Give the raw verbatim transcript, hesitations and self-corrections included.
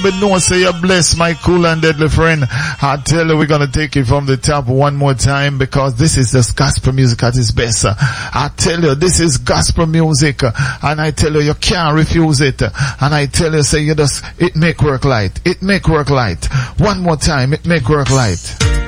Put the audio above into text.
But no, say you're blessed, my cool and deadly friend. I tell you, we're gonna take it from the top one more time because this is just gospel music at its best. I tell you, this is gospel music, and I tell you, you can't refuse it. And I tell you, say you just, it make work light. It make work light. One more time, it make work light.